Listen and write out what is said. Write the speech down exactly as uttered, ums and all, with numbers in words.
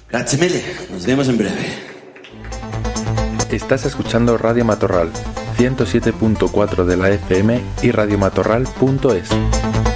Grazie mille, nos vemos en breve. Estás escuchando Radio Matorral, ciento siete punto cuatro de la F M y radiomatorral punto es.